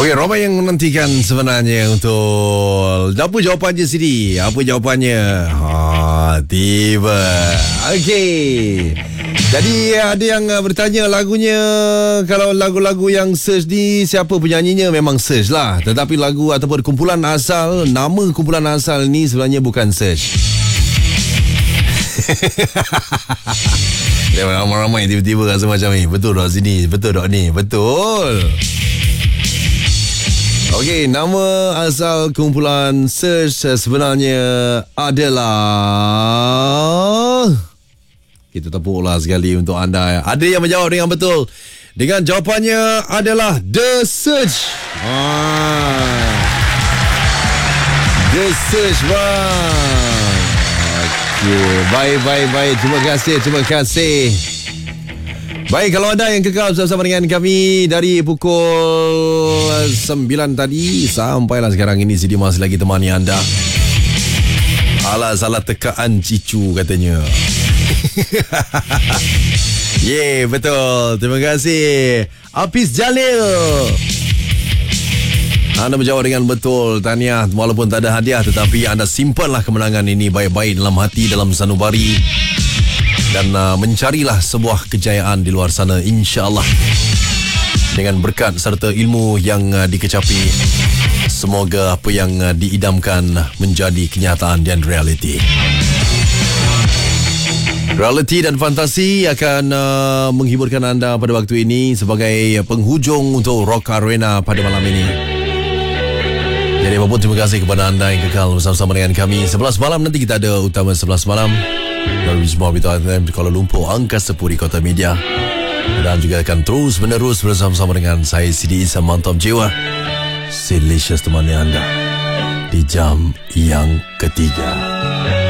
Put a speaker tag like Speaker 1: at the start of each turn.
Speaker 1: Okey, ramai yang menantikan sebenarnya untuk apa jawapannya sendiri. Apa jawapannya? Tiba. Okey. Jadi ada yang bertanya lagunya, kalau lagu-lagu yang search ni siapa penyanyinya, memang search lah. Tetapi lagu ataupun kumpulan asal, nama kumpulan asal ni sebenarnya bukan search. Dia ramai-ramai tiba-tiba rasa macam ni. Betul tak sini? Betul tak ni? Betul. Okey, nama asal kumpulan search sebenarnya adalah... Kita tepuklah sekali untuk anda. Ada yang menjawab dengan betul. Dengan jawapannya adalah The Search. The Search, bang. Okey, baik. Terima kasih. Baik, kalau anda yang kekal bersama dengan kami dari pukul 9 tadi sampailah sekarang ini, Sidi masih lagi temani anda. Alah, salah tekaan cicu katanya. Betul. Terima kasih Apis Jalil. Anda menjawab dengan betul. Tahniah, walaupun tak ada hadiah, tetapi anda simpanlah kemenangan ini baik-baik dalam hati, dalam sanubari, dan mencarilah sebuah kejayaan di luar sana, insya-Allah, dengan berkat serta ilmu yang dikecapi. Semoga apa yang diidamkan menjadi kenyataan dan realiti. Realiti dan fantasi akan menghiburkan anda pada waktu ini sebagai penghujung untuk Rock Arena pada malam ini. Jadi apapun, terima kasih kepada anda yang kekal bersama-sama dengan kami. 11 malam nanti kita ada utama 11 malam dari Wisma Bintang di Kuala Lumpur, Angkasa Puri, Kota Media. Dan juga akan terus menerus bersama-sama dengan saya, Sidi Isa, mantap jiwa. Silicious temani anda di jam yang ketiga.